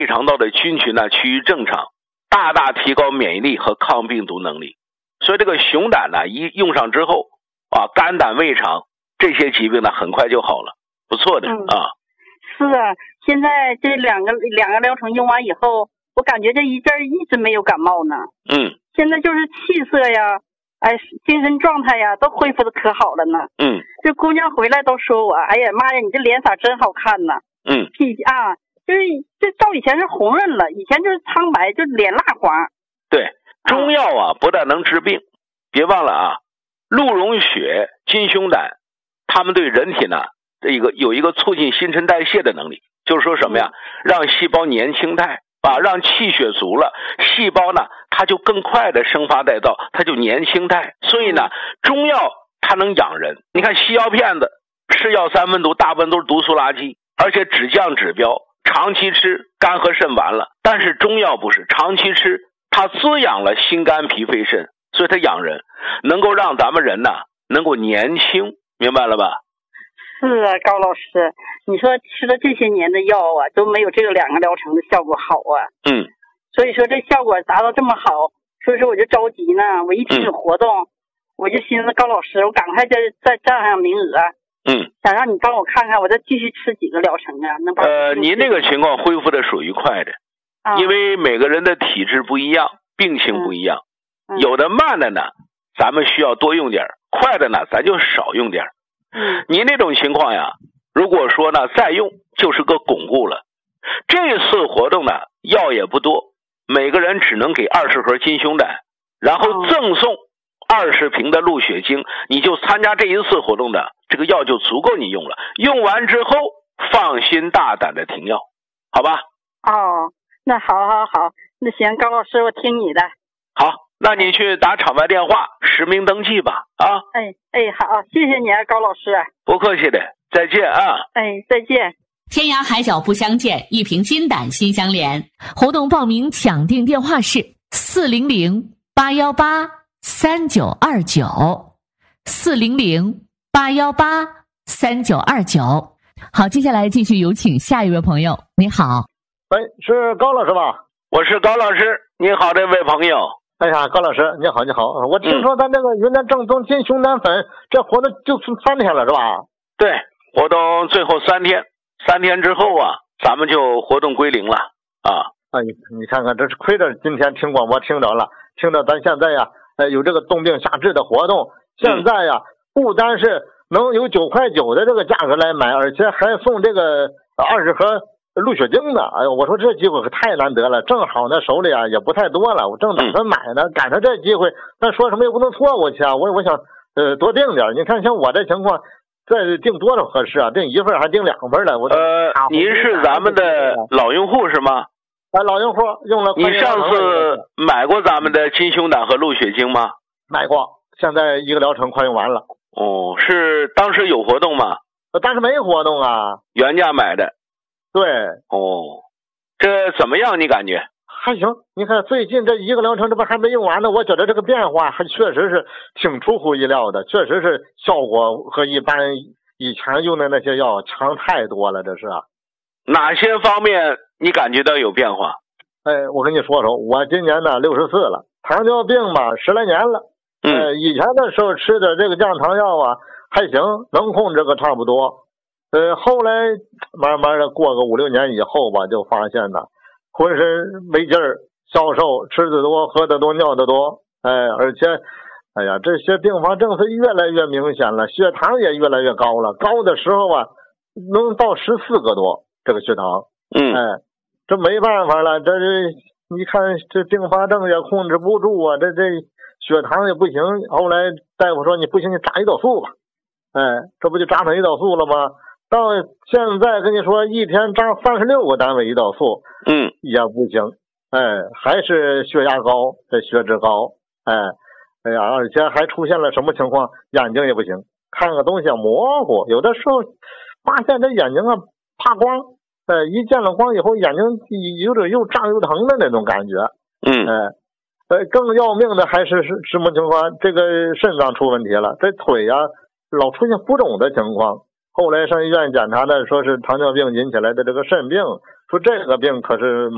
胃肠道的菌群呢趋于正常，大大提高免疫力和抗病毒能力。所以这个熊胆呢一用上之后肝胆胃肠这些疾病呢很快就好了，不错的啊。 是啊，现在这两个疗程用完以后，我感觉这一阵一直没有感冒呢。现在就是气色呀，精神状态呀，都恢复的可好了呢。这姑娘回来都说我，哎呀妈呀，你这脸色真好看呢。就是这到以前是红润了，以前就是苍白，就是脸蜡黄。 对，中药不但能治病，别忘了鹿茸血、金胸胆，它们对人体呢有一个促进新陈代谢的能力，就是说什么呀？让细胞年轻态让气血足了，细胞呢它就更快的生发代造，它就年轻态。所以呢，中药它能养人。你看西药片子是药三分毒，大部分都是毒素垃圾，而且只降指标，长期吃肝和肾完了。但是中药不是，长期吃它滋养了心肝脾肺肾，所以它养人，能够让咱们人呢能够年轻，明白了吧？ 是啊，高老师，你说吃了这些年的药都没有这个2个疗程的效果好啊。所以说这效果达到这么好，所以说我就着急呢。我一听有活动，我就寻思高老师，我赶快再占上名额。想让你帮我看看，我再继续吃几个疗程啊？能帮您这个情况恢复的属于快的，因为每个人的体质不一样，病情不一样，有的慢的呢，咱们需要多用点，快的呢，咱就少用点。您这种情况呀，如果说呢再用，就是个巩固了。这次活动呢，药也不多，每个人只能给20盒金胸胆，然后赠送20瓶的鹿血精，你就参加这一次活动的，这个药就足够你用了。用完之后，放心大胆的停药，好吧？ 那好，那行，高老师，我听你的。 好，那你去打场外电话实名登记吧。 好，谢谢你啊，高老师。 不客气的，再见啊。 再见。 天涯海角不相见，一瓶金胆心相连。活动报名抢订电话是400-818-3929，400-818-3929。好，接下来继续有请下一位朋友。你好。 是高老师吧？ 我是高老师，你好，这位朋友。 高老师，你好。我听说咱这个云南正宗金胸胆粉，这活动就3天了，是吧？ 对，活动最后3天，3天之后咱们就活动归零了你看看，这是亏着今天听广播听着了，听着咱现在有这个动病下治的活动，现在不单是能有9.9块的这个价格来买，而且还送这个20盒鹿血精呢。我说这机会可太难得了，正好呢手里也不太多了，我正打算买呢，赶上这机会，但说什么也不能错过去我想多订点。你看像我这情况，再订多少合适订1份还订2份了。 您是咱们的老用户是吗？ 老用户用了。 你上次买过咱们的金胸胆和鹿血精吗？ 买过，现在1个疗程快用完了。 是当时有活动吗？ 当时没活动原价买的。 对。 这怎么样你感觉？ 还行，你看最近这1个疗程这不还没用完呢，我觉得这个变化还确实是挺出乎意料的，确实是效果和一般以前用的那些药强太多了，这是哪些方面你感觉到有变化？ 我跟你说说，我今年呢64了，糖尿病10来年了。以前的时候吃的这个降糖药还行，能控制个差不多。后来慢慢的过个5、6年以后就发现浑身没劲儿，消瘦，吃的多，喝的多，尿的多。而且这些并发症是越来越明显了，血糖也越来越高了，高的时候能到14个多这个血糖。这没办法了，这是你看这并发症也控制不住这血糖也不行。后来大夫说你不行，你扎胰岛素吧。这不就扎上胰岛素了吗？到现在跟你说一天扎36个单位胰岛素，也不行。还是血压高，这血脂高。而且还出现了什么情况？眼睛也不行，看个东西模糊，有的时候发现这眼睛怕光。一见了光以后，眼睛有点又胀又疼的那种感觉。更要命的还是什么情况？这个肾脏出问题了，这腿老出现浮肿的情况。后来上医院检查的，说是糖尿病引起来的这个肾病，说这个病可是